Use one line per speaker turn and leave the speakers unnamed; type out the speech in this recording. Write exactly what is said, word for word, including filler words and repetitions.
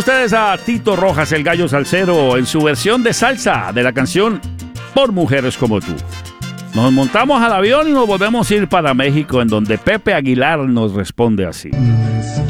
Ustedes a Tito Rojas, el gallo salsero, en su versión de salsa de la canción Por Mujeres Como Tú. Nos montamos al avión y nos volvemos a ir para México, en donde Pepe Aguilar nos responde así.